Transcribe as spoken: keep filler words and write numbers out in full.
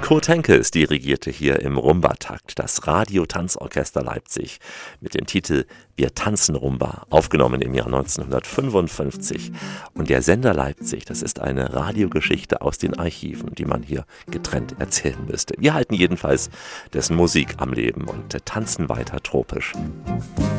Kurt Henkels dirigierte hier im Rumba-Takt das Radio-Tanzorchester Leipzig mit dem Titel Wir tanzen Rumba, aufgenommen im Jahr neunzehnhundertfünfundfünfzig. Und der Sender Leipzig, das ist eine Radiogeschichte aus den Archiven, die man hier getrennt erzählen müsste. Wir halten jedenfalls dessen Musik am Leben und tanzen weiter tropisch.